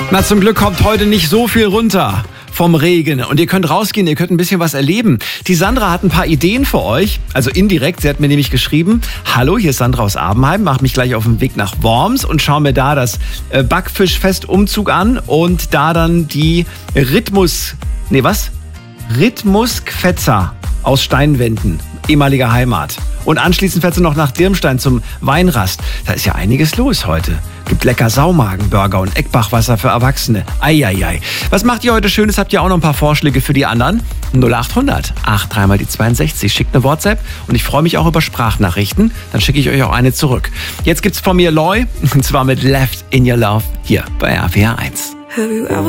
Na, zum Glück kommt heute nicht so viel runter vom Regen. Und ihr könnt rausgehen, ihr könnt ein bisschen was erleben. Die Sandra hat ein paar Ideen für euch, also indirekt. Sie hat mir nämlich geschrieben, hallo, hier ist Sandra aus Abenheim, mach mich gleich auf den Weg nach Worms und schau mir da das Backfischfest-Umzug an und da dann die Rhythmusquetzer aus Steinwänden, ehemaliger Heimat. Und anschließend fährt sie noch nach Dirmstein zum Weinrast. Da ist ja einiges los heute. Gibt lecker Saumagenburger und Eckbachwasser für Erwachsene. Eieiei. Was macht ihr heute Schönes? Habt ihr auch noch ein paar Vorschläge für die anderen? 0800 83 mal die 62. Schickt eine WhatsApp und ich freue mich auch über Sprachnachrichten. Dann schicke ich euch auch eine zurück. Jetzt gibt's von mir Loy und zwar mit Left in Your Love hier bei RPR 1.